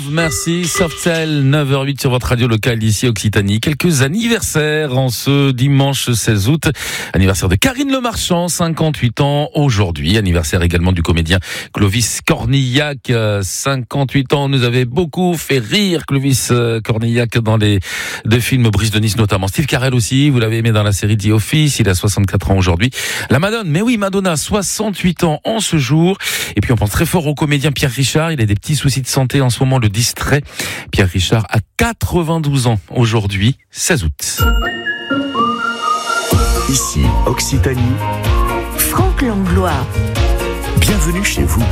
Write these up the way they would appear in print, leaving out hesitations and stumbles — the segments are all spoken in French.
Merci, Softcell, 9h08 sur votre radio locale d'ici Occitanie. Quelques anniversaires en ce dimanche 16 août. Anniversaire de Karine Le Marchand, 58 ans aujourd'hui. Anniversaire également du comédien Clovis Cornillac, 58 ans. Nous avait beaucoup fait rire Clovis Cornillac dans les deux films Brise de Nice notamment. Steve Carell aussi, vous l'avez aimé dans la série The Office, il a 64 ans aujourd'hui. La Madone, mais oui, Madonna, 68 ans en ce jour. Et puis on pense très fort au comédien Pierre Richard, il a des petits soucis de santé en ce moment, le distrait. Pierre Richard a 92 ans aujourd'hui, 16 août. Ici, Occitanie. Franck Langlois. Bienvenue chez vous.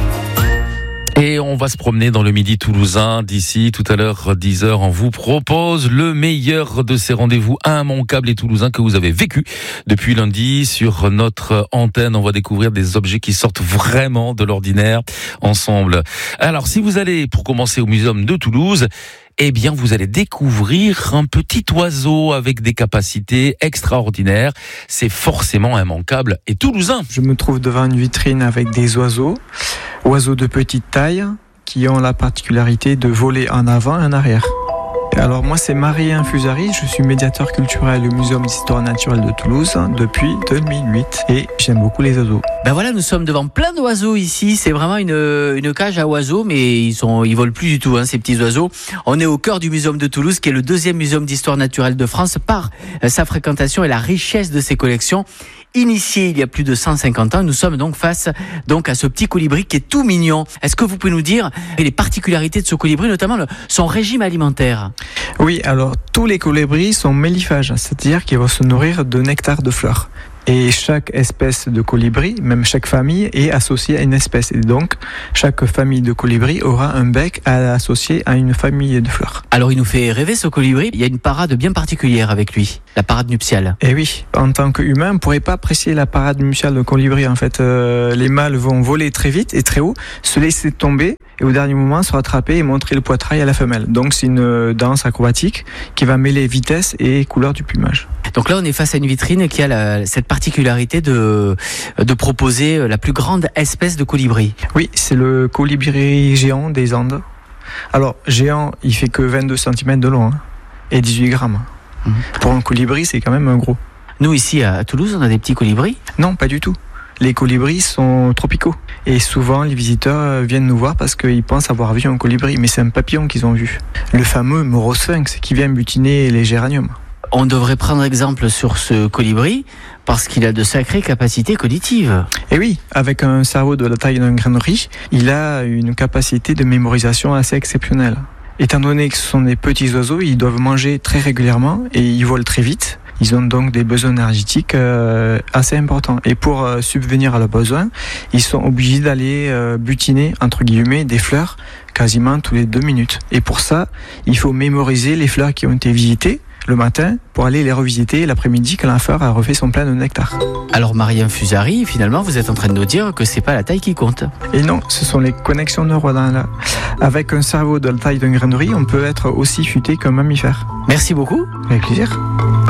Et on va se promener dans le Midi toulousain d'ici tout à l'heure 10h. On vous propose le meilleur de ces rendez-vous immanquables et toulousains que vous avez vécu depuis lundi sur notre antenne. On va découvrir des objets qui sortent vraiment de l'ordinaire ensemble. Alors si vous allez pour commencer au Muséum de Toulouse, eh bien, vous allez découvrir un petit oiseau avec des capacités extraordinaires. C'est forcément immanquable et toulousain. Je me trouve devant une vitrine avec des oiseaux de petite taille, qui ont la particularité de voler en avant et en arrière. Alors moi c'est Marien Fusari, je suis médiateur culturel au Muséum d'Histoire Naturelle de Toulouse depuis 2008 et j'aime beaucoup les oiseaux. Ben voilà, nous sommes devant plein d'oiseaux ici, c'est vraiment une cage à oiseaux, mais ils volent plus du tout, ces petits oiseaux. On est au cœur du Muséum de Toulouse, qui est le deuxième muséum d'histoire naturelle de France par sa fréquentation et la richesse de ses collections. Initié il y a plus de 150 ans, nous sommes donc face à ce petit colibri qui est tout mignon. Est-ce que vous pouvez nous dire les particularités de ce colibri, notamment son régime alimentaire ? Oui, alors tous les colibris sont mellifères, c'est-à-dire qu'ils vont se nourrir de nectar de fleurs. Et chaque espèce de colibri, même chaque famille, est associée à une espèce. Et donc, chaque famille de colibri aura un bec associé à une famille de fleurs. Alors, il nous fait rêver ce colibri. Il y a une parade bien particulière avec lui, la parade nuptiale. Et oui, en tant qu'humain, on ne pourrait pas apprécier la parade nuptiale de colibri. En fait, les mâles vont voler très vite et très haut, se laisser tomber et au dernier moment se rattraper et montrer le poitrail à la femelle. Donc, c'est une danse acrobatique qui va mêler vitesse et couleur du plumage. Donc là, on est face à une vitrine qui a cette particularité de proposer la plus grande espèce de colibri. Oui, c'est le colibri géant des Andes. Alors, géant, il fait que 22 cm de long et 18 grammes. Pour un colibri, c'est quand même un gros. Nous, ici à Toulouse, on a des petits colibris ? Non, pas du tout. Les colibris sont tropicaux. Et souvent, les visiteurs viennent nous voir parce qu'ils pensent avoir vu un colibri. Mais c'est un papillon qu'ils ont vu. Le fameux Morosphinx qui vient butiner les géraniums. On devrait prendre exemple sur ce colibri parce qu'il a de sacrées capacités cognitives. Et oui, avec un cerveau de la taille d'un grain de riz, il a une capacité de mémorisation assez exceptionnelle. Étant donné que ce sont des petits oiseaux, ils doivent manger très régulièrement et ils volent très vite. Ils ont donc des besoins énergétiques assez importants. Et pour subvenir à leurs besoins, ils sont obligés d'aller butiner, entre guillemets, des fleurs quasiment tous les 2 minutes. Et pour ça, il faut mémoriser les fleurs qui ont été visitées le matin pour aller les revisiter l'après-midi quand la fleur a refait son plein de nectar. Alors Marien Fusari, finalement vous êtes en train de nous dire que c'est pas la taille qui compte. Et non, ce sont les connexions neuronales. Avec un cerveau de la taille d'un grain de riz, on peut être aussi futé qu'un mammifère. Merci beaucoup. Avec plaisir.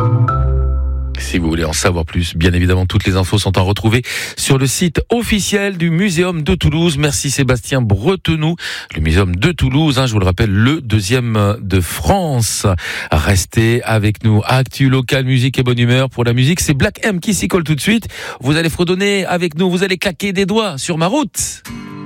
Si vous voulez en savoir plus, bien évidemment, toutes les infos sont à retrouver sur le site officiel du Muséum de Toulouse. Merci Sébastien Bretenoux. Le Muséum de Toulouse, je vous le rappelle, le deuxième de France. Restez avec nous. Actu local, musique et bonne humeur. Pour la musique, c'est Black M qui s'y colle tout de suite. Vous allez fredonner avec nous, vous allez claquer des doigts sur ma route.